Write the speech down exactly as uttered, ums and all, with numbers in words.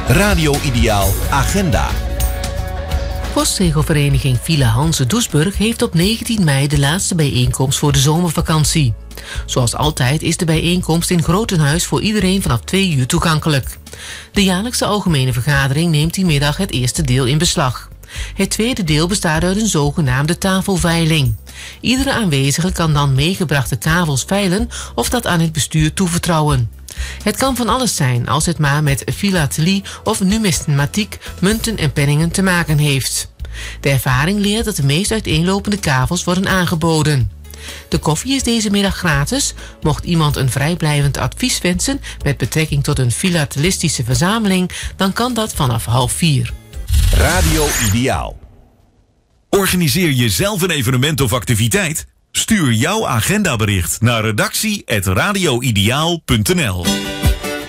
Radio Ideaal Agenda. Postzegelvereniging Villa Hanse Doesburg heeft op negentien mei de laatste bijeenkomst voor de zomervakantie. Zoals altijd is de bijeenkomst in Grotenhuis voor iedereen vanaf twee uur toegankelijk. De jaarlijkse algemene vergadering neemt die middag het eerste deel in beslag. Het tweede deel bestaat uit een zogenaamde tafelveiling. Iedere aanwezige kan dan meegebrachte kavels veilen of dat aan het bestuur toevertrouwen. Het kan van alles zijn als het maar met filatelie of numismatiek, munten en penningen te maken heeft. De ervaring leert dat de meest uiteenlopende kavels worden aangeboden. De koffie is deze middag gratis. Mocht iemand een vrijblijvend advies wensen met betrekking tot een filatelistische verzameling, dan kan dat vanaf half vier. Radio Ideaal. Organiseer je zelf een evenement of activiteit? Stuur jouw agendabericht naar redactie apenstaartje radioideaal punt n l.